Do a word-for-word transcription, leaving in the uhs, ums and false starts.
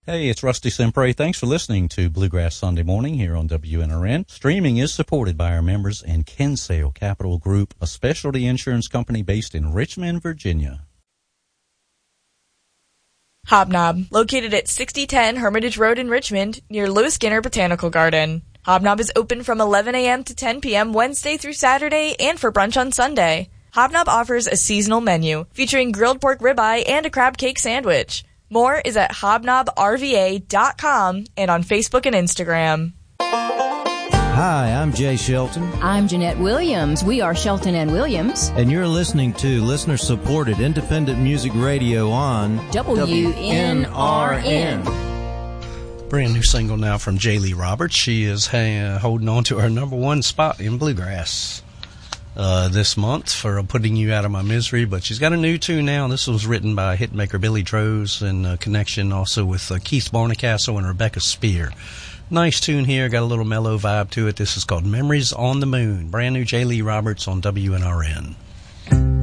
Hey, it's Rusty Sempre. Thanks for listening to Bluegrass Sunday Morning here on W N R N. Streaming is supported by our members and Kinsale Capital Group, a specialty insurance company based in Richmond, Virginia. Hobnob, located at sixty ten Hermitage Road in Richmond, near Lewis Skinner Botanical Garden. Hobnob is open from eleven a.m. to ten p.m. Wednesday through Saturday and for brunch on Sunday. Hobnob offers a seasonal menu featuring grilled pork ribeye and a crab cake sandwich. More is at hobnob r v a dot com and on Facebook and Instagram. Hi, I'm Jay Shelton. I'm Jeanette Williams. We are Shelton and Williams. And you're listening to listener-supported independent music radio on W N R N. Brand new single now from J. Lee Roberts. She is uh, holding on to her number one spot in Bluegrass uh, this month for Putting You Out of My Misery. But she's got a new tune now. This was written by hitmaker Billy Droz in uh, connection also with uh, Keith Barnacastle and Rebecca Spear. Nice tune here. Got a little mellow vibe to it. This is called Memories on the Moon. Brand new J. Lee Roberts on W N R N.